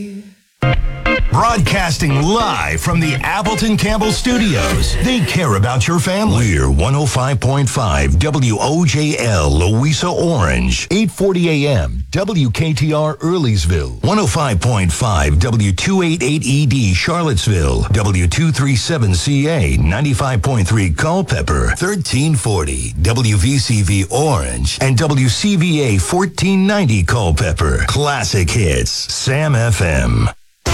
Broadcasting live from the Appleton Campbell Studios. They care about your family. We're 105.5 WOJL Louisa Orange, 840 AM WKTR Earlysville, 105.5 W288ED Charlottesville, W237CA 95.3 Culpeper, 1340 WVCV Orange, and WCVA 1490 Culpeper. Classic hits, Sam FM.